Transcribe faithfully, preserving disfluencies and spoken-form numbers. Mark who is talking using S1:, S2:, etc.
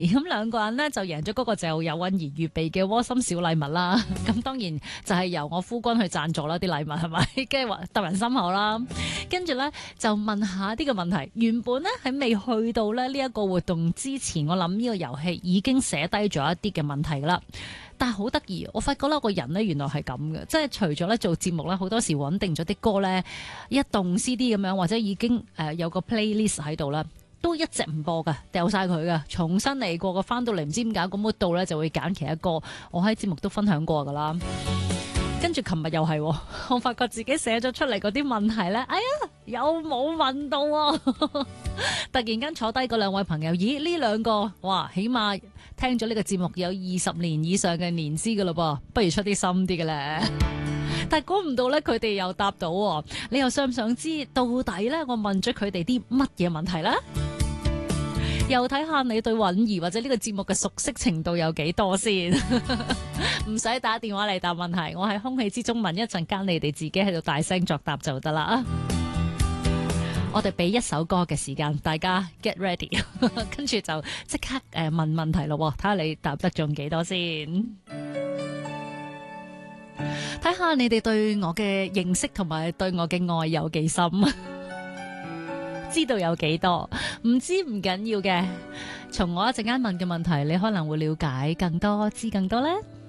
S1: 咁兩個人呢，就贏咗嗰個就有韻兒預備嘅窩心小禮物啦。咁當然就係由我夫君去贊助啦，啲禮物係咪？跟住話揼人心口啦。跟住呢，就問下啲嘅問題。原本呢，喺未去到咧呢一個活動之前，我諗呢個遊戲已經寫低咗一啲嘅問題啦。但係好得意，我發覺咧個人呢，原來係咁嘅，即係除咗咧做節目咧，好多時穩定咗啲歌咧，一動 C D 咁樣，或者已經誒有個 playlist 喺度啦，都一直唔播噶，掉晒佢噶，重新嚟過個，翻到嚟唔知點解咁嗰度咧就會揀其他歌，我喺節目都分享過噶啦。跟住琴日又係，我發覺自己寫咗出嚟嗰啲問題咧，哎呀，又冇問到喎。突然間坐低嗰兩位朋友，咦？呢兩個哇，起碼聽咗呢個節目有二十年以上嘅年資噶咯噃，不如出啲深啲嘅咧。但係估唔到咧，佢哋又答到喎。你又想唔想知到底咧？我問咗佢哋啲乜嘢問題咧？又睇下你對韻兒或者呢個節目嘅熟悉程度有幾多先。唔使打電話嚟答問題，我喺空氣之中問一陣間，你哋自己喺度大聲作答就得啦。我哋俾一首歌嘅時間，大家 get ready， 跟住就即刻誒問問題咯，睇下你答得中幾多先。睇下你哋對我嘅認識同埋對我嘅愛有幾深，知道有幾多，唔知唔緊要嘅。從我一陣間問嘅問題，你可能會了解更多，知更多呢。